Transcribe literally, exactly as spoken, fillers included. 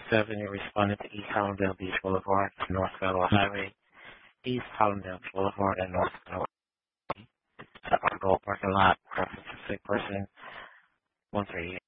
seven, you responded to East Hallandale Beach Boulevard, North Federal Highway, East Hallandale Boulevard, and North Federal Highway. Adult parking lot, reference to sick person, one thirty-eight.